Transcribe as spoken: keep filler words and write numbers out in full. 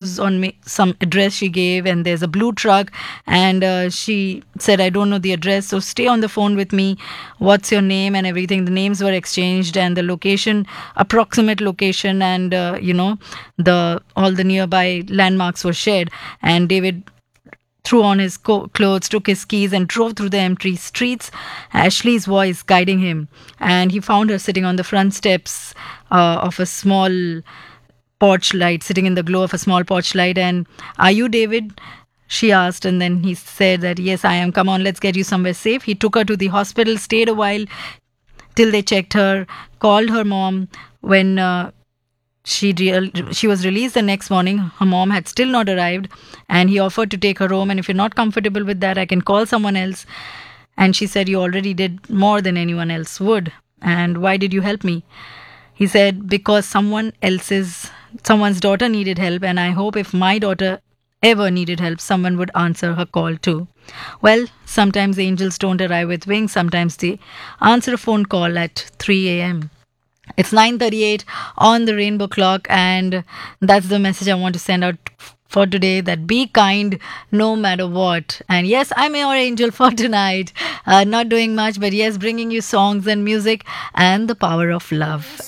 moves on me, some address she gave, and there's a blue truck, and uh, she said, I don't know the address, so stay on the phone with me. What's your name and everything? The names were exchanged, and the location, approximate location, and uh, you know, the all the nearby landmarks were shared. And David threw on his co- clothes, took his keys, and drove through the empty streets, Ashley's voice guiding him. And he found her sitting on the front steps uh, of a small porch light, sitting in the glow of a small porch light. And, are you David? She asked. And then he said that, yes, I am. Come on, let's get you somewhere safe. He took her to the hospital, stayed a while till they checked her, called her mom. When uh, she real she was released the next morning, her mom had still not arrived, and he offered to take her home. And if you're not comfortable with that, I can call someone else. And she said, you already did more than anyone else would. And why did you help me? He said, because someone else's someone's daughter needed help, and I hope if my daughter ever needed help, someone would answer her call too. Well, sometimes angels don't arrive with wings. Sometimes they answer a phone call at three a.m. It's nine thirty-eight on the Rainbow Clock, and that's the message I want to send out for today, that be kind no matter what. And yes, I'm your angel for tonight. Uh, not doing much, but yes, bringing you songs and music and the power of love.